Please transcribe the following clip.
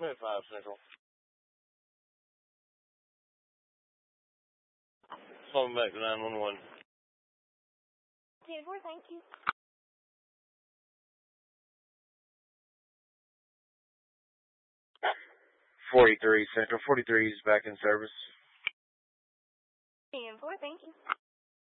Minute 5 Central. Phone back to 911. 10-4, thank you. 43 Central. 43 is back in service. 10-4, thank you.